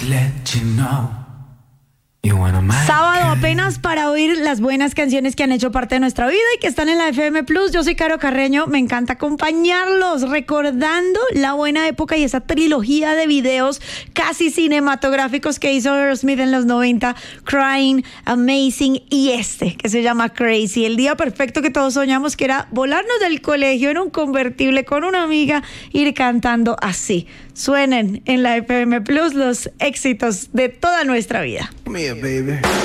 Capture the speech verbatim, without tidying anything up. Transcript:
Sábado apenas para oír las buenas canciones que han hecho parte de nuestra vida y que están en la F M Plus. Yo soy Caro Carreño, me encanta acompañarlos recordando la buena época y esa trilogía de videos casi cinematográficos que hizo Aerosmith en los noventa, Crying, Amazing y este que se llama Crazy, el día perfecto que todos soñamos, que era volarnos del colegio en un convertible con una amiga, ir cantando así. Suenen en la F M Plus los éxitos de toda nuestra vida. Come here, baby.